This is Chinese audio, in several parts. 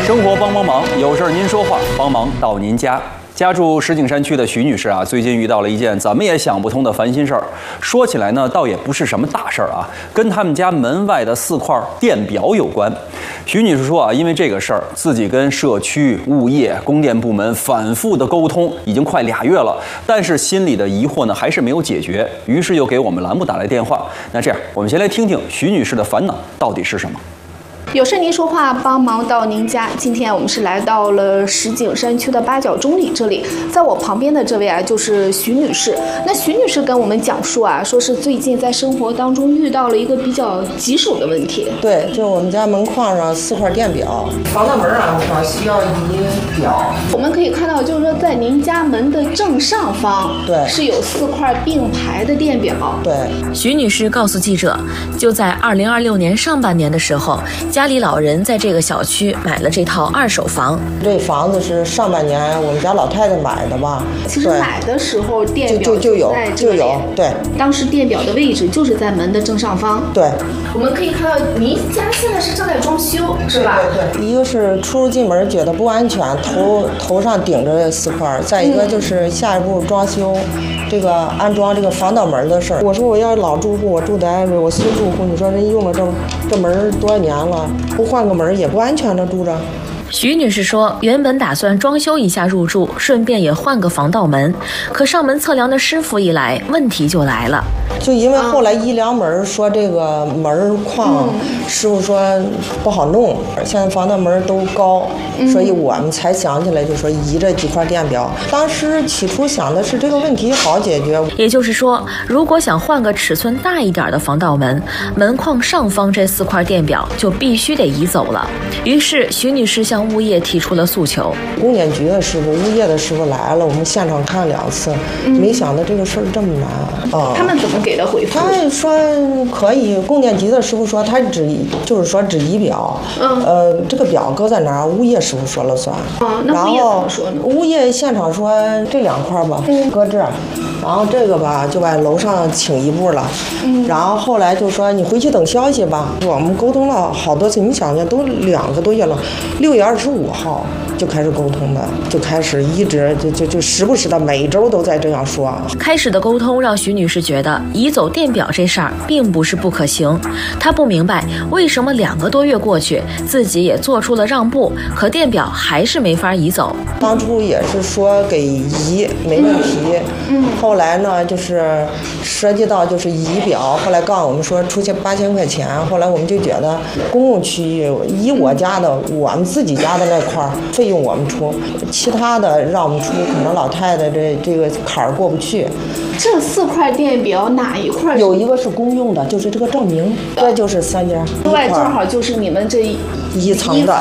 生活帮帮忙，有事儿您说话，帮忙到您家。家住石景山区的徐女士啊，最近遇到了一件怎么也想不通的烦心事儿。说起来呢，倒也不是什么大事儿啊，跟他们家门外的4块电表有关。徐女士说啊，因为这个事儿，自己跟社区、物业、供电部门反复的沟通，已经快2月了，但是心里的疑惑呢，还是没有解决。于是又给我们栏目打来电话。那这样，我们先来听听徐女士的烦恼到底是什么。 有事您说话，帮忙到您家。今天我们是来到了石景山区的八角中里这里，在我旁边的这位啊，就是徐女士。那徐女士跟我们讲述啊，说是最近在生活当中遇到了一个比较棘手的问题。 对，就我们家门框上4块电表，防盗门上需要仪表。 我们可以看到，就是说在您家门的正上方， 对， 是有4块并排的电表。 对， 徐女士告诉记者，就在2026年上半年的时候，家里老人在这个小区买了这套2手房。 这房子是上半年我们家老太太买的吧？ 其实买的时候电表就有，对。 当时电表的位置就是在门的正上方。 对。 我们可以看到，您家现在是正在装修，是吧？ 对。一个是出入进门觉得不安全，头上顶着4块；再一个就是下一步装修，这个安装这个防盗门的事儿。我说我要老住户，我住的安稳，我新住户，你说人用了这门多少年了？不换个门也不安全的住着。 徐女士说，原本打算装修一下入住，顺便也换个防盗门，可上门测量的师傅一来，问题就来了。 就因为后来一量门说这个门框，师傅说不好弄，现在防盗门都高，所以我们才想起来就说移这几块电表。当时起初想的是这个问题好解决， 也就是说，如果想换个尺寸大一点的防盗门，门框上方这4块电表就必须得移走了。于是徐女士向物业提出了诉求。 供电局的师傅、物业的师傅来了，我们现场看2次，没想到这个事儿这么难啊！ 他们怎么给的回复？ 他说可以，供电局的师傅说他只仪表，这个表搁在哪儿，物业师傅说了算。 那物业怎么说呢？ 物业现场说这2块吧，搁这儿，然后这个吧就把楼上请一步了，然后后来就说你回去等消息吧。我们沟通了好多次，你想想都2个多月了，6月25号就开始沟通的，就开始一直就时不时的每周都在这样说。 开始的沟通让徐女士觉得移走电表这事儿并不是不可行，她不明白为什么2个多月过去，自己也做出了让步，可电表还是没法移走。 当初也是说给移没问题，后来呢就是涉及到就是仪表，后来告诉我们说出去8000块钱，后来我们就觉得公共区域以我家的我们自己家的那块费用我们出，其他的让我们出，可能老太太这个坎儿过不去。 这4块电表哪一块？ 有一个是公用的，就是这个证明，这就是3家。 另外正好就是你们这一层的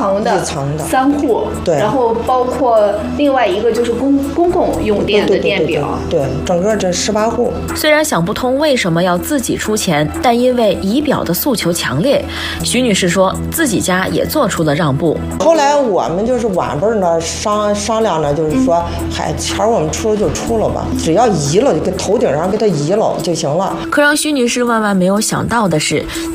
3户， 对， 然后包括另外一个就是公共用电的电表， 对，整个这18户。 虽然想不通为什么要自己出钱，但因为仪表的诉求强烈，徐女士说自己家也做出了让步。 后来我们就是晚辈呢商量呢，就是说，钱我们出了就出了吧，只要移了就给头顶上给它移了就行了。 可让徐女士万万没有想到的是，